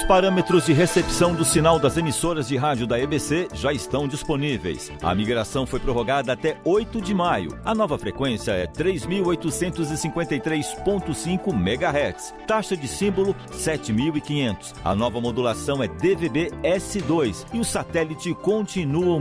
parâmetros de recepção do sinal das emissoras de rádio da EBC já estão disponíveis. A migração foi prorrogada até 8 de maio. A nova frequência é 3.853.5 MHz. Taxa de símbolo 7.500. A nova modulação é DVB-S2 e o satélite continua